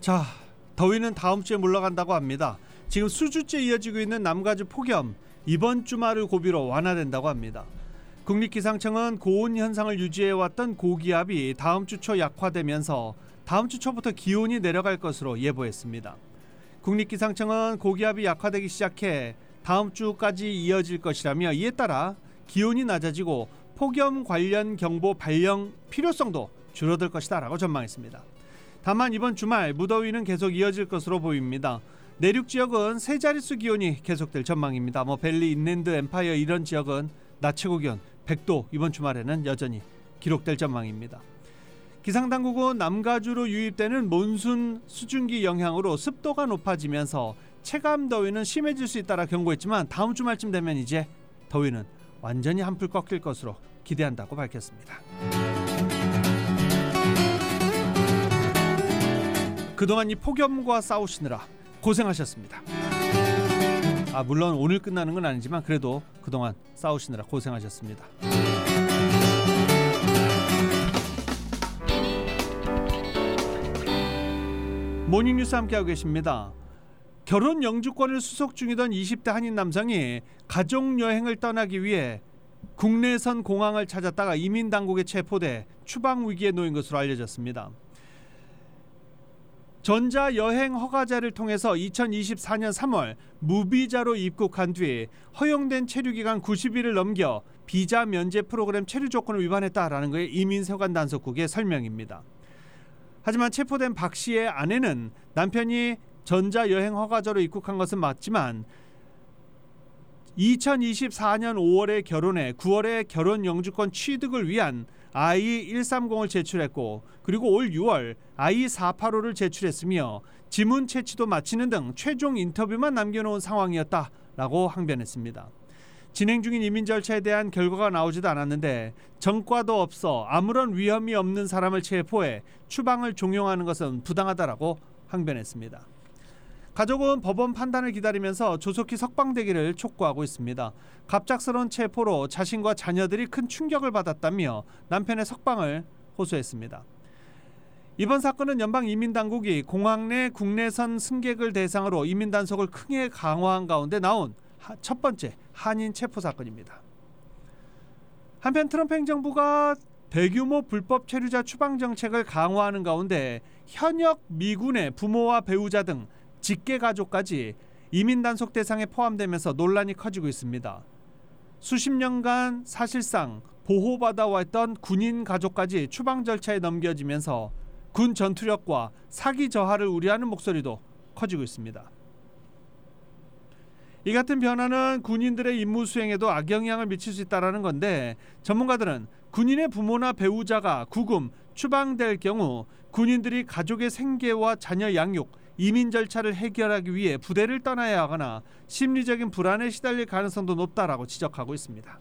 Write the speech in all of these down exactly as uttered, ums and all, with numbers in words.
자, 더위는 다음 주에 물러간다고 합니다. 지금 수주째 이어지고 있는 남가주 폭염, 이번 주말을 고비로 완화된다고 합니다. 국립기상청은 고온 현상을 유지해왔던 고기압이 다음 주 초 약화되면서 다음 주 초부터 기온이 내려갈 것으로 예보했습니다. 국립기상청은 고기압이 약화되기 시작해 다음 주까지 이어질 것이라며 이에 따라 기온이 낮아지고 폭염 관련 경보 발령 필요성도 줄어들 것이다 라고 전망했습니다. 다만 이번 주말 무더위는 계속 이어질 것으로 보입니다. 내륙 지역은 세 자릿수 기온이 계속될 전망입니다. 뭐 벨리, 인랜드, 엠파이어 이런 지역은 낮 최고 기온 백 도 이번 주말에는 여전히 기록될 전망입니다. 기상당국은 남가주로 유입되는 몬순 수증기 영향으로 습도가 높아지면서 체감 더위는 심해질 수 있다라 경고했지만 다음 주말쯤 되면 이제 더위는 완전히 한풀 꺾일 것으로 기대한다고 밝혔습니다. 그동안 이 폭염과 싸우시느라 고생하셨습니다. 아, 물론 오늘 끝나는 건 아니지만 그래도 그동안 싸우시느라 고생하셨습니다. 모닝뉴스 함께하고 계십니다. 결혼 영주권을 수속 중이던 이십 대 한인 남성이 가족여행을 떠나기 위해 국내선 공항을 찾았다가 이민당국에 체포돼 추방위기에 놓인 것으로 알려졌습니다. 전자여행 허가자를 통해서 이천이십사 년 삼월 무비자로 입국한 뒤 허용된 체류기간 구십 일을 넘겨 비자 면제 프로그램 체류 조건을 위반했다라는 것의 이민세관 단속국의 설명입니다. 하지만 체포된 박 씨의 아내는 남편이 전자여행 허가자로 입국한 것은 맞지만 이천이십사 년 오월에 결혼해 구월에 결혼 영주권 취득을 위한 아이 백삼십을 제출했고 그리고 올 유월 아이 사백팔십오를 제출했으며 지문 채취도 마치는 등 최종 인터뷰만 남겨놓은 상황이었다라고 항변했습니다. 진행 중인 이민 절차에 대한 결과가 나오지도 않았는데 전과도 없어 아무런 위험이 없는 사람을 체포해 추방을 종용하는 것은 부당하다라고 항변했습니다. 가족은 법원 판단을 기다리면서 조속히 석방되기를 촉구하고 있습니다. 갑작스러운 체포로 자신과 자녀들이 큰 충격을 받았다며 남편의 석방을 호소했습니다. 이번 사건은 연방이민당국이 공항 내 국내선 승객을 대상으로 이민 단속을 크게 강화한 가운데 나온 첫 번째 한인 체포 사건입니다. 한편 트럼프 행정부가 대규모 불법 체류자 추방 정책을 강화하는 가운데 현역 미군의 부모와 배우자 등 직계 가족까지 이민 단속 대상에 포함되면서 논란이 커지고 있습니다. 수십 년간 사실상 보호받아 왔던 군인 가족까지 추방 절차에 넘겨지면서 군 전투력과 사기 저하를 우려하는 목소리도 커지고 있습니다. 이 같은 변화는 군인들의 임무 수행에도 악영향을 미칠 수 있다는 건데 전문가들은 군인의 부모나 배우자가 구금, 추방될 경우 군인들이 가족의 생계와 자녀 양육, 이민 절차를 해결하기 위해 부대를 떠나야 하거나 심리적인 불안에 시달릴 가능성도 높다라고 지적하고 있습니다.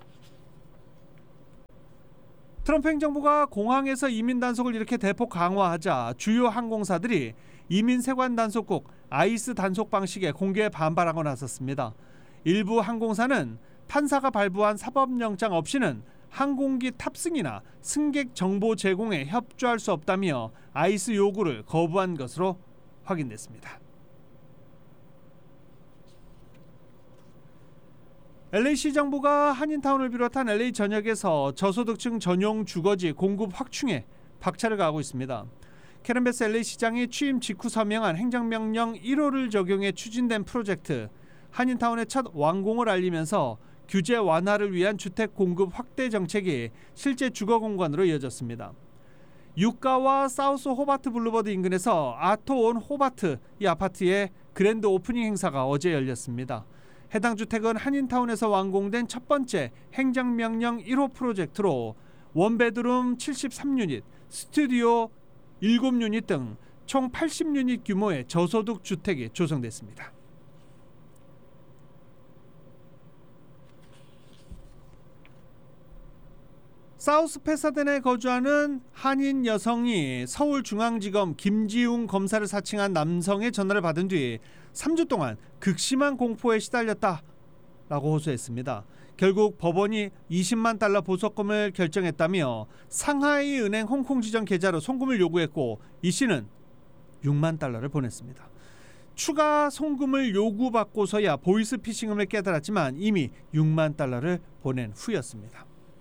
트럼프 행정부가 공항에서 이민 단속을 이렇게 대폭 강화하자 주요 항공사들이 이민 세관 단속국 아이스 단속 방식에 공개 반발하고 나섰습니다. 일부 항공사는 판사가 발부한 사법영장 없이는 항공기 탑승이나 승객 정보 제공에 협조할 수 없다며 아이스 요구를 거부한 것으로 확인됐습니다. 엘에이시 정부가 한인타운을 비롯한 엘에이 전역에서 저소득층 전용 주거지 공급 확충에 박차를 가하고 있습니다. 캐런 베스 엘에이 시장이 취임 직후 서명한 행정명령 일 호를 적용해 추진된 프로젝트 한인타운의 첫 완공을 알리면서 규제 완화를 위한 주택 공급 확대 정책이 실제 주거 공간으로 이어졌습니다. 유가와 사우스 호바트 블루버드 인근에서 아토온 호바트 이 아파트의 그랜드 오프닝 행사가 어제 열렸습니다. 해당 주택은 한인타운에서 완공된 첫 번째 행정명령 일 호 프로젝트로 원베드룸 칠십삼 유닛, 스튜디오 일곱 유닛 등 총 팔십 유닛 규모의 저소득 주택이 조성됐습니다. 사우스 패사덴에 거주하는 한인 여성이 서울중앙지검 김지웅 검사를 사칭한 남성의 전화를 받은 뒤 삼 주 동안 극심한 공포에 시달렸다라고 호소했습니다. 결국 법원이 이십만 달러 보석금을 결정했다며 상하이 은행 홍콩 지점 계좌로 송금을 요구했고 이 씨는 육만 달러를 보냈습니다. 추가 송금을 요구받고서야 보이스피싱임을 깨달았지만 이미 육만 달러를 보낸 후였습니다.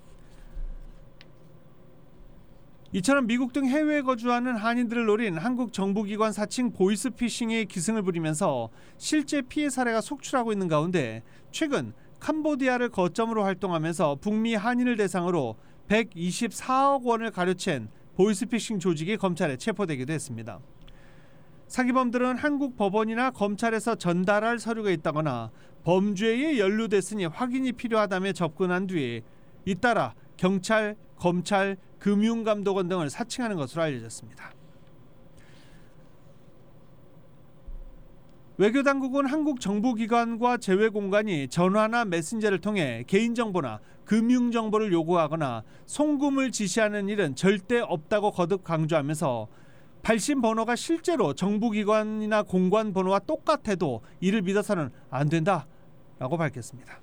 이처럼 미국 등 해외에 거주하는 한인들을 노린 한국 정부기관 사칭 보이스피싱이 기승을 부리면서 실제 피해 사례가 속출하고 있는 가운데 최근 캄보디아를 거점으로 활동하면서 북미 한인을 대상으로 백이십사억 원을 가로챈 보이스피싱 조직이 검찰에 체포되기도 했습니다. 사기범들은 한국 법원이나 검찰에서 전달할 서류가 있다거나 범죄에 연루됐으니 확인이 필요하다며 접근한 뒤에 잇따라 경찰, 검찰, 금융감독원 등을 사칭하는 것으로 알려졌습니다. 외교당국은 한국 정부기관과 재외공간이 전화나 메신저를 통해 개인정보나 금융정보를 요구하거나 송금을 지시하는 일은 절대 없다고 거듭 강조하면서 발신 번호가 실제로 정부기관이나 공관 번호와 똑같아도 이를 믿어서는 안 된다라고 밝혔습니다.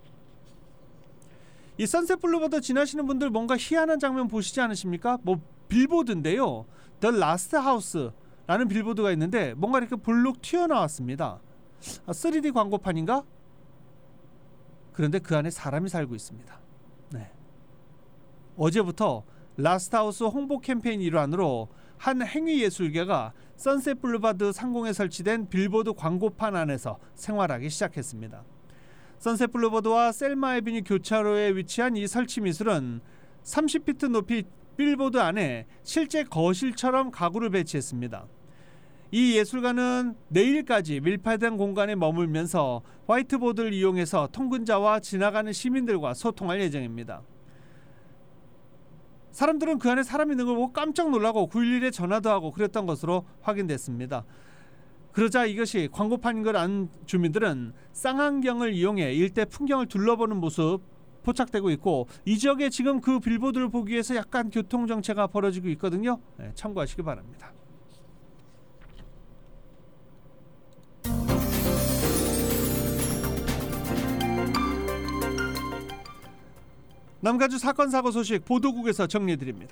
이 선셋 블루버드 지나시는 분들 뭔가 희한한 장면 보시지 않으십니까? 뭐 빌보드인데요. The Last House라는 빌보드가 있는데 뭔가 이렇게 볼록 튀어나왔습니다. 쓰리디 광고판인가? 그런데 그 안에 사람이 살고 있습니다. 네. 어제부터 라스트 하우스 홍보 캠페인 일환으로 한 행위예술가가 선셋 블루버드 상공에 설치된 빌보드 광고판 안에서 생활하기 시작했습니다. 선셋 블루버드와 셀마 애비뉴 교차로에 위치한 이 설치 미술은 삼십 피트 높이 빌보드 안에 실제 거실처럼 가구를 배치했습니다. 이 예술가는 내일까지 밀폐된 공간에 머물면서 화이트보드를 이용해서 통근자와 지나가는 시민들과 소통할 예정입니다. 사람들은 그 안에 사람이 있는 걸 보고 깜짝 놀라고 구일일에 전화도 하고 그랬던 것으로 확인됐습니다. 그러자 이것이 광고판인 걸 안 주민들은 쌍안경을 이용해 일대 풍경을 둘러보는 모습 포착되고 있고 이 지역에 지금 그 빌보드를 보기 위해서 약간 교통정체가 벌어지고 있거든요. 네, 참고하시기 바랍니다. 남가주 사건 사고 소식 보도국에서 정리해드립니다.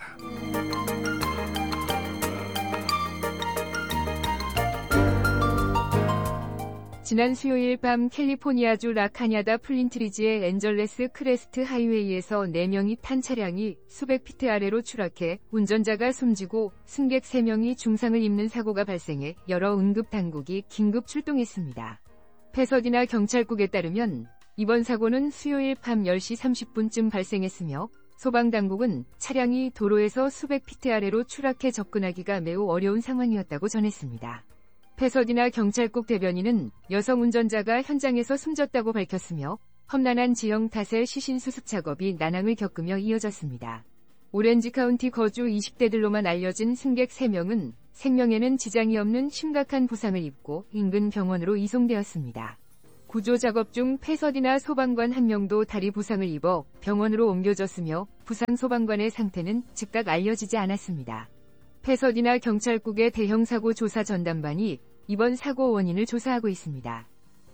지난 수요일 밤 캘리포니아주 라카냐다 플린트리지의 앤젤레스 크레스트 하이웨이에서 네 명이 탄 차량이 수백 피트 아래로 추락해 운전자가 숨지고 승객 세 명이 중상을 입는 사고가 발생해 여러 응급당국이 긴급 출동했습니다. 패서디나 경찰국에 따르면 이번 사고는 수요일 밤 열 시 삼십 분쯤 발생했으며 소방당국은 차량이 도로에서 수백 피트 아래로 추락해 접근하기가 매우 어려운 상황이었다고 전했습니다. 패서디나 경찰국 대변인은 여성 운전자가 현장에서 숨졌다고 밝혔으며 험난한 지형 탓에 시신 수습 작업이 난항을 겪으며 이어졌습니다. 오렌지 카운티 거주 이십 대들로만 알려진 승객 세 명은 생명에는 지장이 없는 심각한 부상을 입고 인근 병원으로 이송되었습니다. 구조 작업 중 패서디나 소방관 한 명도 다리 부상을 입어 병원으로 옮겨졌으며 부상 소방관의 상태는 즉각 알려지지 않았습니다. 패서디나 경찰국의 대형사고 조사 전담반이 이번 사고 원인을 조사하고 있습니다.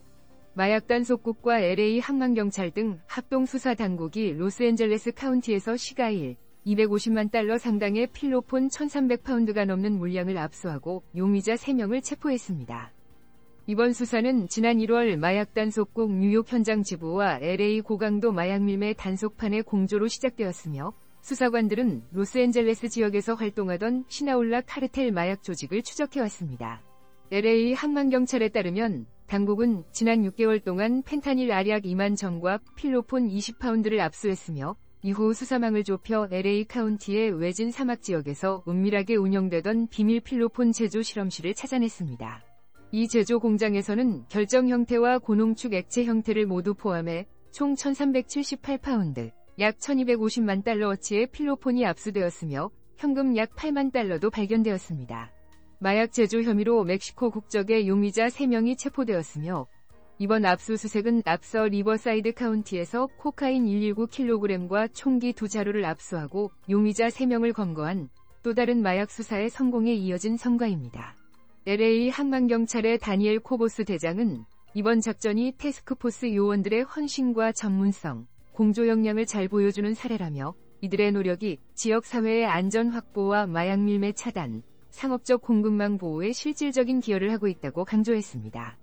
마약 단속국과 엘에이 항만경찰 등 합동수사 당국이 로스앤젤레스 카운티에서 시가일 이백오십만 달러 상당의 필로폰 천삼백 파운드가 넘는 물량을 압수하고 용의자 세 명을 체포했습니다. 이번 수사는 지난 일월 마약 단속국 뉴욕 현장 지부와 엘에이 고강도 마약 밀매 단속판의 공조로 시작되었으며 수사관들은 로스앤젤레스 지역에서 활동하던 시나울라 카르텔 마약 조직을 추적해왔습니다. 엘에이 항만경찰에 따르면 당국은 지난 육 개월 동안 펜타닐 알약 이만 정과 필로폰 이십 파운드를 압수했으며 이후 수사망을 좁혀 엘에이 카운티의 외진 사막 지역에서 은밀하게 운영되던 비밀 필로폰 제조 실험실을 찾아냈습니다. 이 제조 공장에서는 결정 형태와 고농축 액체 형태를 모두 포함해 총 천삼백칠십팔 파운드, 약 천이백오십만 달러어치의 필로폰이 압수되었으며 현금 약 팔만 달러도 발견되었습니다. 마약 제조 혐의로 멕시코 국적의 용의자 세 명이 체포되었으며 이번 압수수색은 앞서 리버사이드 카운티에서 코카인 백십구 킬로그램과 총기 두 자루를 압수하고 용의자 세 명을 검거한 또 다른 마약 수사의 성공에 이어진 성과입니다. 엘에이 항만경찰의 다니엘 코보스 대장은 이번 작전이 태스크포스 요원들의 헌신과 전문성, 공조 역량을 잘 보여주는 사례라며 이들의 노력이 지역사회의 안전 확보와 마약 밀매 차단, 상업적 공급망 보호에 실질적인 기여를 하고 있다고 강조했습니다.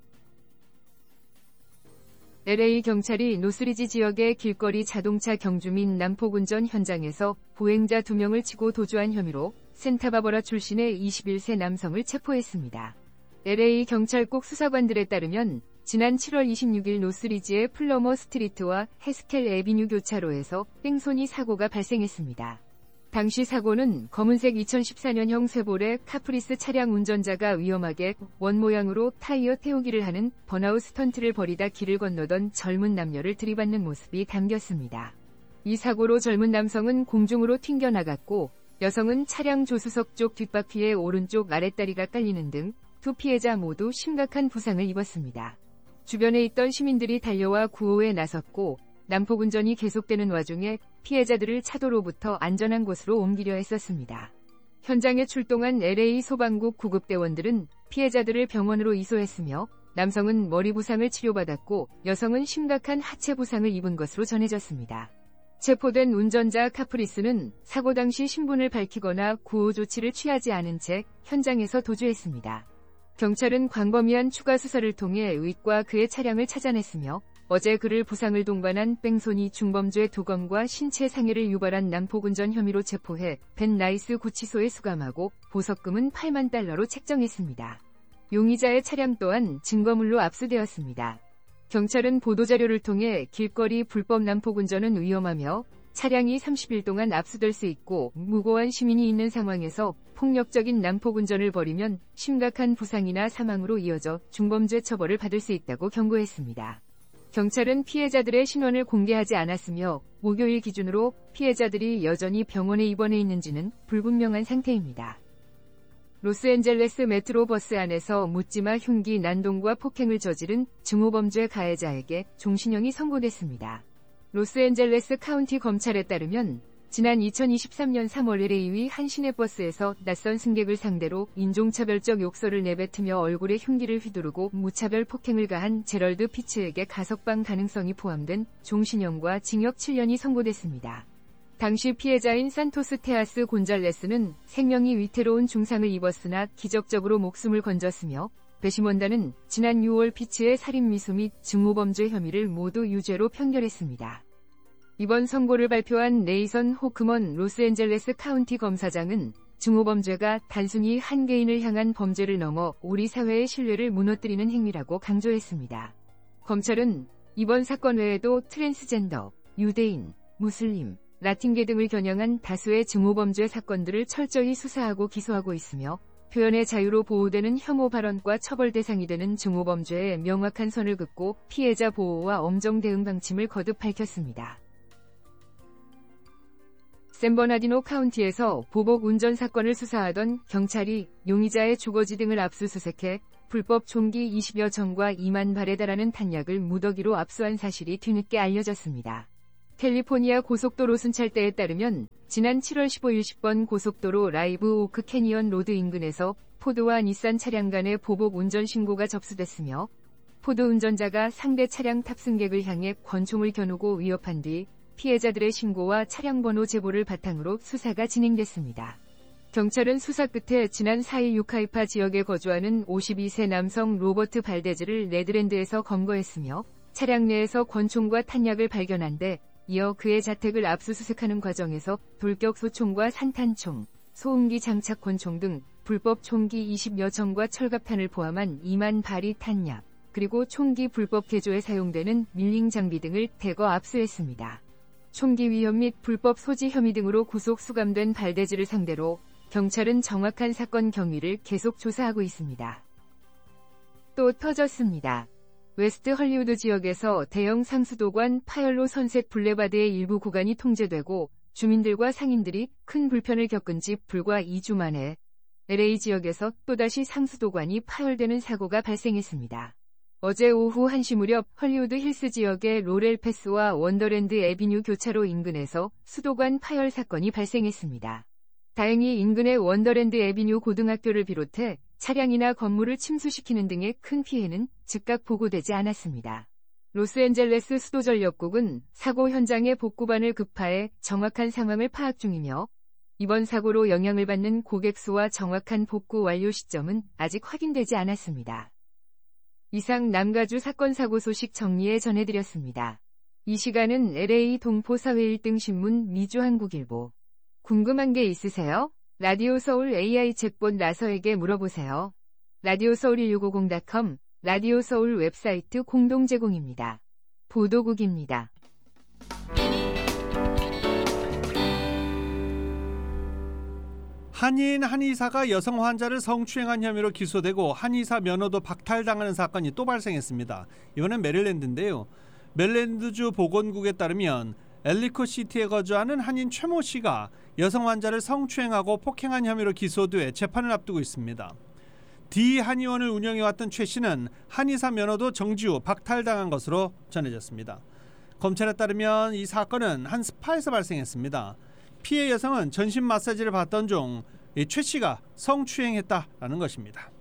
엘에이 경찰이 노스리지 지역의 길거리 자동차 경주 및 난폭운전 현장에서 보행자 두 명을 치고 도주한 혐의로 산타바바라 출신의 이십일 세 남성을 체포했습니다. 엘에이 경찰국 수사관들에 따르면 지난 칠월 이십육일 노스리지의 플러머 스트리트와 해스켈 애비뉴 교차로에서 뺑소니 사고가 발생했습니다. 당시 사고는 검은색 이천십사년형 쉐보레 카프리스 차량 운전자가 위험하게 원 모양으로 타이어 태우기를 하는 번아웃 스턴트를 벌이다 길을 건너던 젊은 남녀를 들이받는 모습이 담겼습니다. 이 사고로 젊은 남성은 공중으로 튕겨나갔고 여성은 차량 조수석 쪽 뒷바퀴에 오른쪽 아랫다리가 깔리는 등 두 피해자 모두 심각한 부상을 입었습니다. 주변에 있던 시민들이 달려와 구호에 나섰고 난폭운전이 계속되는 와중에 피해자들을 차도로부터 안전한 곳으로 옮기려 했었습니다. 현장에 출동한 엘에이 소방국 구급대원들은 피해자들을 병원으로 이송했으며 남성은 머리 부상을 치료받았고 여성은 심각한 하체 부상을 입은 것으로 전해졌습니다. 체포된 운전자 카프리스는 사고 당시 신분을 밝히거나 구호 조치를 취하지 않은 채 현장에서 도주했습니다. 경찰은 광범위한 추가 수사를 통해 의과 그의 차량을 찾아냈으며 어제 그를 부상을 동반한 뺑소니 중범죄 두 건과 신체 상해를 유발한 난폭운전 혐의로 체포해 벤 나이스 구치소에 수감하고 보석금은 팔만 달러로 책정했습니다. 용의자의 차량 또한 증거물로 압수되었습니다. 경찰은 보도자료를 통해 길거리 불법 난폭운전은 위험하며 차량이 삼십 일 동안 압수될 수 있고 무고한 시민이 있는 상황에서 폭력적인 난폭운전을 벌이면 심각한 부상이나 사망으로 이어져 중범죄 처벌을 받을 수 있다고 경고했습니다. 경찰은 피해자들의 신원을 공개하지 않았으며 목요일 기준으로 피해자들이 여전히 병원에 입원해 있는지는 불분명한 상태입니다. 로스앤젤레스 메트로버스 안에서 묻지마 흉기 난동과 폭행을 저지른 증오범죄 가해자에게 종신형이 선고됐습니다. 로스앤젤레스 카운티 검찰에 따르면 지난 이천이십삼년 삼월 엘에이 한 시내버스에서 낯선 승객을 상대로 인종차별적 욕설을 내뱉으며 얼굴에 흉기를 휘두르고 무차별 폭행을 가한 제럴드 피츠에게 가석방 가능성이 포함된 종신형과 징역 칠 년이 선고됐습니다. 당시 피해자인 산토스 테아스 곤잘레스는 생명이 위태로운 중상을 입었으나 기적적으로 목숨을 건졌으며 배심원단은 지난 유월 피츠의 살인미수 및 증오범죄 혐의를 모두 유죄로 판결했습니다. 이번 선고를 발표한 네이선 호크먼 로스앤젤레스 카운티 검사장은 증오범죄가 단순히 한 개인을 향한 범죄를 넘어 우리 사회의 신뢰를 무너뜨리는 행위라고 강조했습니다. 검찰은 이번 사건 외에도 트랜스젠더, 유대인, 무슬림, 라틴계 등을 겨냥한 다수의 증오범죄 사건들을 철저히 수사하고 기소하고 있으며 표현의 자유로 보호되는 혐오 발언과 처벌 대상이 되는 증오범죄에 명확한 선을 긋고 피해자 보호와 엄정 대응 방침을 거듭 밝혔습니다. 샌버나디노 카운티에서 보복 운전 사건을 수사하던 경찰이 용의자의 주거지 등을 압수수색해 불법 총기 이십여 정과 이만 발에 달하는 탄약을 무더기로 압수한 사실이 뒤늦게 알려졌습니다. 캘리포니아 고속도로 순찰대에 따르면 지난 칠월 십오일 십 번 고속도로 라이브 오크 캐니언 로드 인근에서 포드와 닛산 차량 간의 보복 운전 신고가 접수됐으며 포드 운전자가 상대 차량 탑승객을 향해 권총을 겨누고 위협한 뒤 피해자들의 신고와 차량 번호 제보를 바탕으로 수사가 진행됐습니다. 경찰은 수사 끝에 지난 사일 유카이파 지역에 거주하는 오십이 세 남성 로버트 발데즈를 네덜란드에서 검거했으며 차량 내에서 권총과 탄약을 발견한 데 이어 그의 자택을 압수수색하는 과정에서 돌격 소총과 산탄총, 소음기 장착 권총 등 불법 총기 이십여 정과 철갑탄을 포함한 이만 발이 탄약, 그리고 총기 불법 개조에 사용되는 밀링 장비 등을 대거 압수했습니다. 총기 위협 및 불법 소지 혐의 등으로 구속 수감된 발데즈를 상대로 경찰은 정확한 사건 경위를 계속 조사하고 있습니다. 또 터졌습니다. 웨스트 헐리우드 지역에서 대형 상수도관 파열로 선셋 블레바드의 일부 구간이 통제되고 주민들과 상인들이 큰 불편을 겪은 지 불과 이 주 만에 엘에이 지역에서 또다시 상수도관이 파열되는 사고가 발생했습니다. 어제 오후 한 시 무렵 헐리우드 힐스 지역의 로렐 패스와 원더랜드 애비뉴 교차로 인근에서 수도관 파열 사건이 발생했습니다. 다행히 인근의 원더랜드 애비뉴 고등학교를 비롯해 차량이나 건물을 침수시키는 등의 큰 피해는 즉각 보고되지 않았습니다. 로스앤젤레스 수도전력국은 사고 현장의 복구반을 급파해 정확한 상황을 파악 중이며 이번 사고로 영향을 받는 고객 수와 정확한 복구 완료 시점은 아직 확인되지 않았습니다. 이상 남가주 사건 사고 소식 정리해 전해드렸습니다. 이 시간은 엘에이 동포사회 일 등 신문 미주한국일보. 궁금한 게 있으세요? 라디오 서울 에이아이 챗봇 나서에게 물어보세요. 라디오 서울 일육오공 닷컴, 라디오 서울 웹사이트 공동 제공입니다. 보도국입니다. 한인 한의사가 여성 환자를 성추행한 혐의로 기소되고 한의사 면허도 박탈당하는 사건이 또 발생했습니다. 이번엔 메릴랜드인데요. 메릴랜드주 보건국에 따르면 엘리코 시티에 거주하는 한인 최모 씨가 여성 환자를 성추행하고 폭행한 혐의로 기소돼 재판을 앞두고 있습니다. D 한의원을 운영해왔던 최 씨는 한의사 면허도 정지 후 박탈당한 것으로 전해졌습니다. 검찰에 따르면 이 사건은 한 스파에서 발생했습니다. 피해 여성은 전신 마사지를 받던 중 최 씨가 성추행했다라는 것입니다.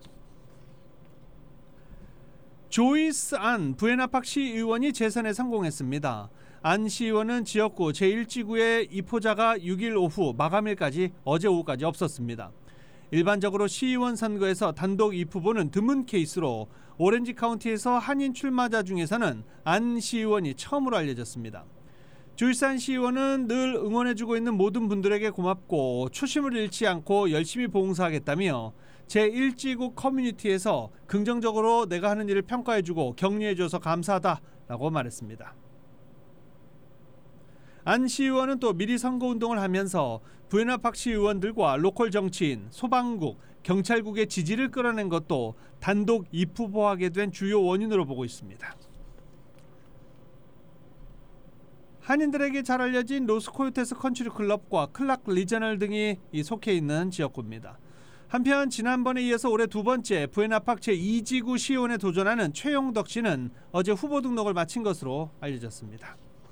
조이스 안 부에나팍 시의원이 재선에 성공했습니다. 안 시의원은 지역구 제일 지구의 입호자가 육 일 오후 마감일까지 어제 오후까지 없었습니다. 일반적으로 시의원 선거에서 단독 입후보는 드문 케이스로 오렌지 카운티에서 한인 출마자 중에서는 안 시의원이 처음으로 알려졌습니다. 조이스 안 시의원은 늘 응원해주고 있는 모든 분들에게 고맙고 초심을 잃지 않고 열심히 봉사하겠다며 제일 지구 커뮤니티에서 긍정적으로 내가 하는 일을 평가해주고 격려해줘서 감사하다라고 말했습니다. 안 시의원은 또 미리 선거운동을 하면서 부에나팍 시의원들과 로컬 정치인, 소방국, 경찰국의 지지를 끌어낸 것도 단독 입후보하게 된 주요 원인으로 보고 있습니다. 한인들에게 잘 알려진 로스코요테스 컨트리 클럽과 클락 리저널 등이 속해 있는 지역구입니다. 한편 지난번에 이어서 올해 두 번째 부에나팍 제이 지구 시의원에 도전하는 최용덕 씨는 어제 후보 등록을 마친 것으로 알려졌습니다.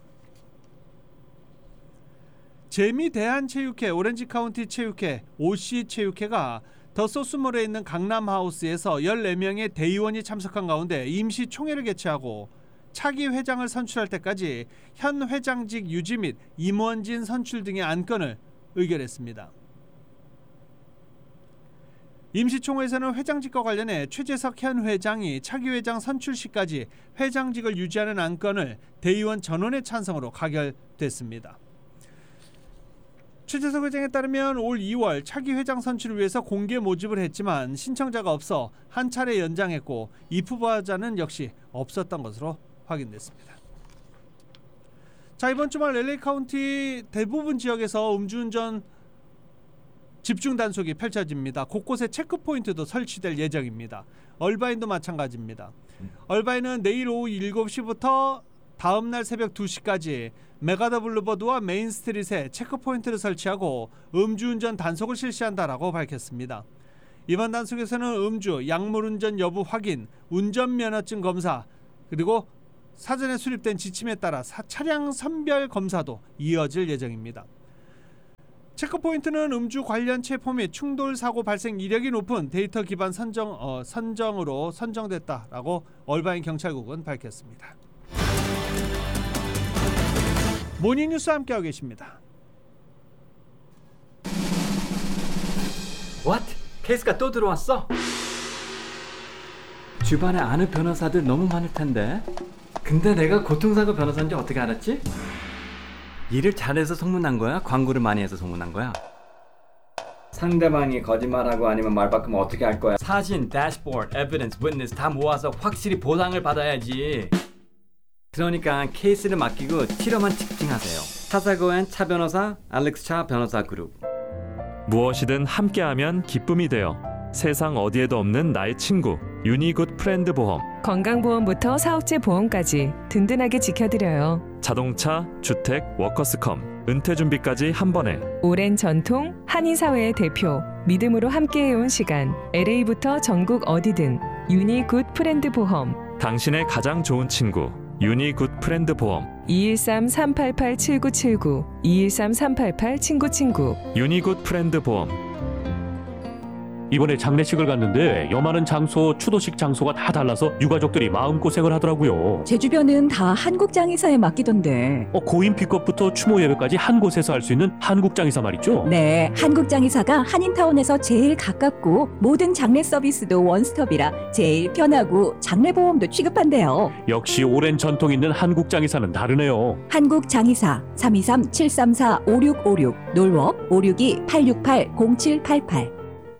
재미 대한체육회 오렌지 카운티 체육회 오씨 체육회가 더 소스몰에 있는 강남하우스에서 열네 명의 대의원이 참석한 가운데 임시 총회를 개최하고 차기 회장을 선출할 때까지 현 회장직 유지 및 임원진 선출 등의 안건을 의결했습니다. 임시총회에서는 회장직과 관련해 최재석 현 회장이 차기 회장 선출 시까지 회장직을 유지하는 안건을 대의원 전원의 찬성으로 가결됐습니다. 최재석 회장에 따르면 올 이월 차기 회장 선출을 위해서 공개 모집을 했지만 신청자가 없어 한 차례 연장했고 입후보자는 역시 없었던 것으로 확인됐습니다. 자, 이번 주말 엘에이 카운티 대부분 지역에서 음주운전 집중 단속이 펼쳐집니다. 곳곳에 체크포인트도 설치될 예정입니다. 얼바인도 마찬가지입니다. 얼바인은 내일 오후 일곱 시부터 다음날 새벽 두 시까지 메가더 블루버드와 메인스트릿에 체크포인트를 설치하고 음주운전 단속을 실시한다라고 밝혔습니다. 이번 단속에서는 음주, 약물운전 여부 확인, 운전면허증 검사, 그리고 사전에 수립된 지침에 따라 차량 선별 검사도 이어질 예정입니다. 체크포인트는 음주 관련 체포 및 충돌 사고 발생 이력이 높은 데이터 기반 선정, 어, 선정으로 선정됐다라고 얼바인 경찰국은 밝혔습니다. 모닝뉴스 함께하고 계십니다. What? 케이스가 또 들어왔어? 주변에 아는 변호사들 너무 많을 텐데. 근데 내가 교통사고 변호사인지 어떻게 알았지? 일을 잘해서 소문난 거야? 광고를 많이 해서 소문난 거야? 상대방이 거짓말하고 아니면 말 바꾸면 어떻게 할 거야? 사진, 대시보드, 에비던스, 위트니스 다 모아서 확실히 보상을 받아야지. 그러니까 케이스를 맡기고 치료만 집중하세요. 차사고엔 차 변호사, 알렉스 차 변호사 그룹. 무엇이든 함께하면 기쁨이 되어 세상 어디에도 없는 나의 친구 유니굿 프렌드 보험. 건강보험부터 사업체 보험까지 든든하게 지켜드려요. 자동차, 주택, 워커스컴, 은퇴준비까지 한 번에. 오랜 전통, 한인사회의 대표, 믿음으로 함께해온 시간. 엘에이부터 전국 어디든 유니굿 프렌드 보험. 당신의 가장 좋은 친구 유니굿 프렌드 보험. 이일삼 삼팔팔 칠구칠구 이일삼 삼팔팔 친구친구 유니굿 프렌드 보험. 이번에 장례식을 갔는데 여마는 장소, 추도식 장소가 다 달라서 유가족들이 마음고생을 하더라고요. 제 주변은 다 한국장의사에 맡기던데. 어, 고인 픽업부터 추모 예배까지 한 곳에서 할 수 있는 한국장의사 말이죠? 네, 한국장의사가 한인타운에서 제일 가깝고 모든 장례 서비스도 원스톱이라 제일 편하고 장례보험도 취급한대요. 역시 오랜 전통 있는 한국장의사는 다르네요. 한국장의사 삼이삼 칠삼사 오육오육 놀워 오육이 팔육팔 공칠팔팔.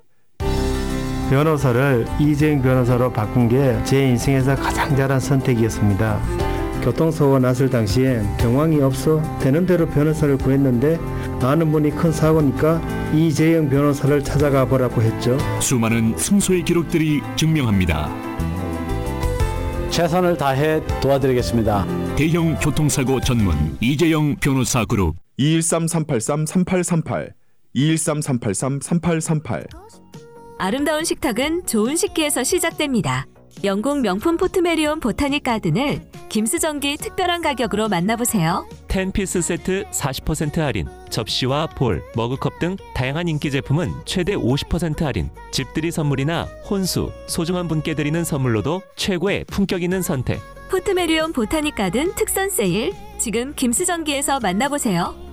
변호사를 이재용 변호사로 바꾼 게 제 인생에서 가장 잘한 선택이었습니다. 교통사고가 났을 당시엔 병황이 없어 되는 대로 변호사를 구했는데 아는 분이 큰 사고니까 이재용 변호사를 찾아가 보라고 했죠. 수많은 승소의 기록들이 증명합니다. 최선을 다해 도와드리겠습니다. 대형 교통사고 전문 이재용 변호사 그룹 이일삼 삼팔삼 삼팔삼팔 이일삼 삼팔삼 삼팔삼팔. 아름다운 식탁은 좋은 식기에서 시작됩니다. 영국 명품 포트메리온 보타닉 가든을 김수정기 특별한 가격으로 만나보세요. 텐 피스 세트 사십 퍼센트 할인, 접시와 볼, 머그컵 등 다양한 인기 제품은 최대 오십 퍼센트 할인, 집들이 선물이나 혼수, 소중한 분께 드리는 선물로도 최고의 품격 있는 선택. 포트메리온 보타닉 가든 특선 세일, 지금 김수정기에서 만나보세요.